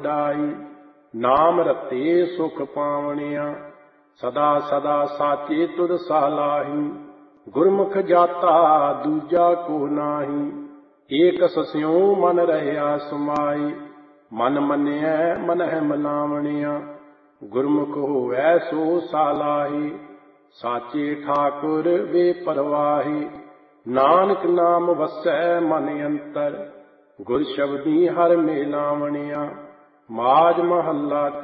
ਪਰਾਈ। ਨਾਮ ਰਤੇ ਸੁਖ ਪਾਵਣਿਆ ਸਦਾ ਸਦਾ ਸਾਚੇ ਤੁਧ ਸਾਲਾਹੀ। ਗੁਰਮੁਖ ਜਾਤਾ ਦੂਜਾ ਕੋ ਨਾਹੀ ਏਕ ਸਸਿਉ ਮਨ ਰਹਿਆ ਸਮਾਈ। ਮਨ ਮੰਨਿਐ ਮਨਹਿ ਮਲਾਵਣਿਆ ਗੁਰਮੁਖ ਹੋਵੈ ਸੋ ਸਾਲਾਹੀ। ਸਾਚੇ ਠਾਕੁਰ ਵੇ ਪਰਵਾਹੀ ਨਾਨਕ ਨਾਮ ਵਸੈ ਮਨ ਅੰਤਰ। ਗੁਰ ਸ਼ਬਦੀ ਹਰਿ ਮਿਲਾਵਣਿਆ। ਮਾਝ ਮਹੱਲਾ